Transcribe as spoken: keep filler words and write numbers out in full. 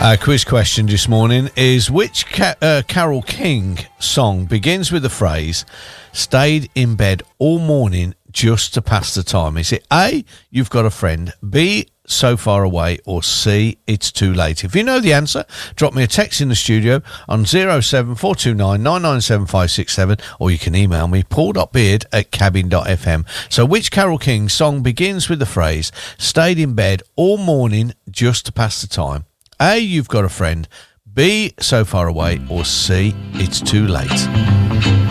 Our quiz question this morning is which ca- uh, Carole King song begins with the phrase "stayed in bed all morning just to pass the time"? Is it A, "You've Got a Friend", B, "So Far Away", or C, "It's Too Late"? If you know the answer, drop me a text in the studio on zero seven four two nine nine nine seven five six seven, or you can email me paul.beard at cabin dot f m. So which Carole King song begins with the phrase "stayed in bed all morning just to pass the time"? A, "You've Got a Friend", B, "So Far Away", or C, "It's Too Late"?